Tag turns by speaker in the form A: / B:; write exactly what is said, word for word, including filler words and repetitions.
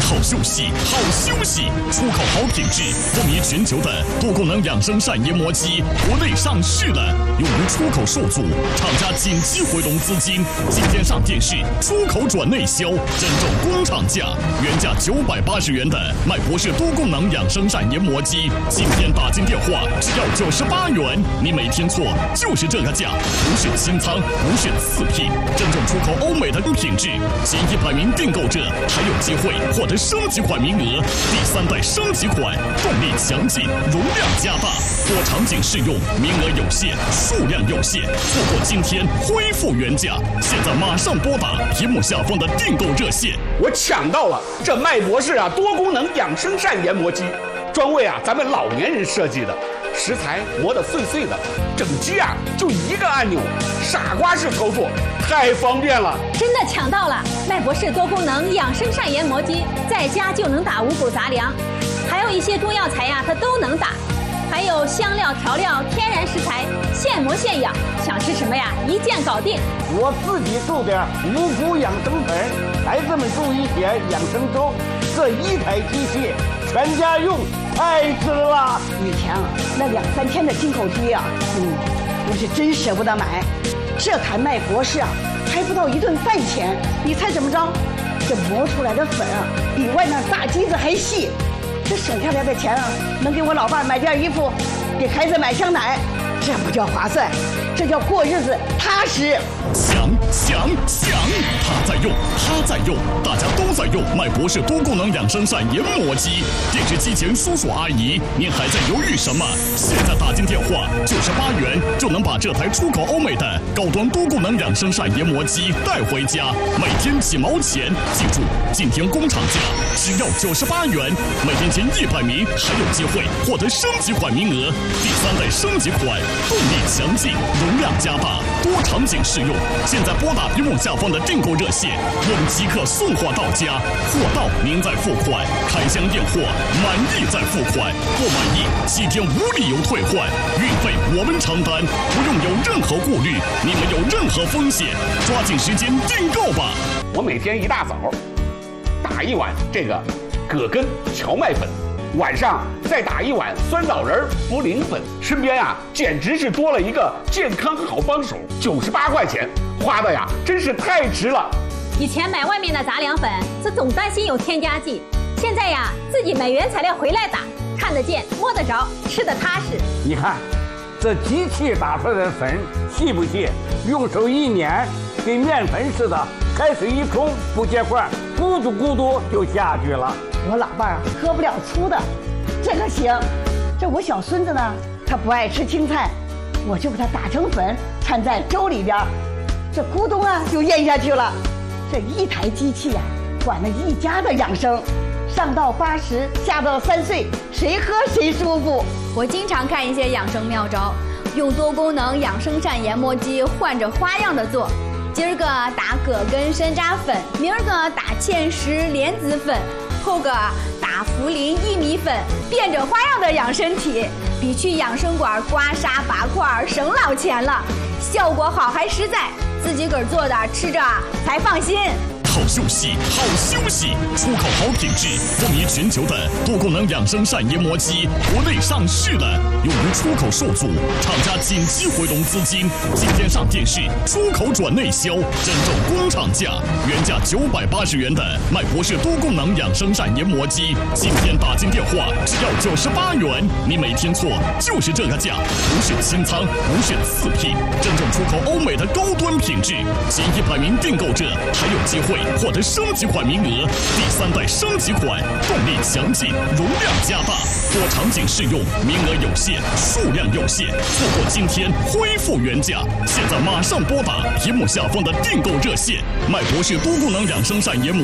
A: 好休息，好休息，出口好品质，风靡全球的多功能养生膳研磨机，国内上市了，用于出口受阻，厂家紧急回笼资金，今天上电视，出口转内销，真正工厂价，原价九百八十元的麦博士多功能养生膳研磨机，今天打进电话只要九十八元，你没听错，就是这个价，不选新仓，不选四 P， 真正出口欧美的品质，前一百名订购者还有机会获得升级款名额，第三代升级款，动力强劲，容量加大，多场景适用，名额有限，数量有限，错过今天恢复原价，现在马上拨打屏幕下方的订购热线。
B: 我抢到了这麦博士啊多功能养生膳研磨机，专为啊咱们老年人设计的，食材磨得碎碎的，整机啊就一个按钮，傻瓜式操作，太方便了。
C: 真的抢到了麦博士多功能养生膳研磨机，在家就能打五谷杂粮，还有一些中药材呀它都能打，还有香料调料天然食材，现磨现养，想吃什么呀一键搞定。
D: 我自己种点五谷养生粉，孩子们种一些养生粥，这一台机器全家用，太值了。
E: 以前啊那两三千的进口机啊，嗯，我是真舍不得买。这台麦博士啊还不到一顿饭钱，你猜怎么着？这磨出来的粉啊比外面大机子还细，这省下来的钱啊能给我老伴买件衣服，给孩子买箱奶，这不叫划算，这叫过日子踏实。
A: 想想想，他在用，他在用，大家都在用麦博士多功能养生膳研磨机。电视机前叔叔阿姨，您还在犹豫什么？现在打进电话，九十八元就能把这台出口欧美的高端多功能养生膳研磨机带回家，每天几毛钱。记住，今天工厂价只要九十八元，每天前一百名还有机会获得升级款名额。第三代升级款，动力强劲，容量加大，多场景适用。现在拨打屏幕下方的订购热线，我们即刻送货到家，货到您再付款，开箱验货，满意再付款，不满意七天无理由退换，运费我们承担，不用有任何顾虑，你们有任何风险，抓紧时间订购吧。
B: 我每天一大早打一碗这个葛根荞麦粉，晚上再打一碗酸枣仁茯苓粉，身边啊简直是多了一个健康好帮手，九十八块钱花的呀真是太值了。
C: 以前买外面的杂粮粉，这总担心有添加剂，现在呀自己买原材料回来打，看得见摸得着，吃得踏实。
D: 你看这机器打出来的粉细不细？用手一捻，跟面粉似的，开水一冲不结块，咕嘟咕嘟就下去了。
E: 我老伴儿喝不了粗的，这个行。这我小孙子呢，他不爱吃青菜，我就把它打成粉，掺在粥里边，这咕咚啊就咽下去了。这一台机器呀、啊，管了一家的养生，上到八十，下到三岁，谁喝谁舒服。
F: 我经常看一些养生妙招，用多功能养生膳研磨机换着花样的做。今儿个打葛根山楂粉，明儿个打芡实莲子粉，后个打茯苓薏米粉，变着花样的养身体，比去养生馆刮痧拔块省老钱了，效果好还实在，自己个儿做的吃着才放心。
A: 好休息，好休息，出口好品质，风靡全球的多功能养生膳研磨机，国内上市了，用于出口受阻，厂家紧急回笼资金，今天上电视，出口转内销，真正工厂价，原价九百八十元的麦博士多功能养生膳研磨机，今天打进电话只要九十八元，你没听错，就是这个价，不选新仓，不选四 P， 真正出口欧美的高端品质，前一百名订购者还有机会获得升级款名额，第三代升级款，动力强劲，容量加大，多场景适用，名额有限，数量有限，错过今天恢复原价，现在马上拨打屏幕下方的订购热线，麦博士多功能养生膳研磨